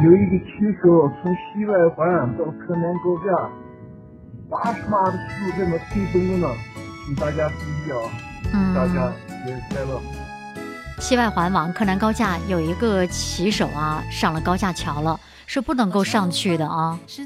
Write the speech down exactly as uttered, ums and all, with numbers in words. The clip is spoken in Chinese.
有一个骑手从西外环到柯南高架，八十码的速度在那飞奔着呢，请大家注意啊！ 嗯， 大家节日快乐。 西外环往柯南高架有一个骑手啊，上了高架桥了，是不能够上去的啊。